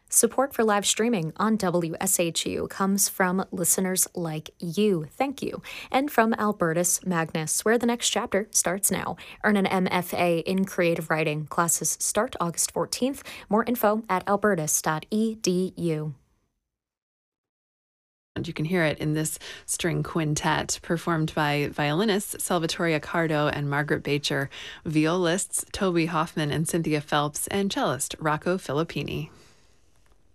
Support for live streaming on WSHU comes from listeners like you. Thank you. And from Albertus Magnus, where the next chapter starts now. Earn an MFA in creative writing. Classes start August 14th. More info at albertus.edu. You can hear it in this string quintet performed by violinists Salvatore Accardo and Margaret Bacher, violists Toby Hoffman and Cynthia Phelps, and cellist Rocco Filippini.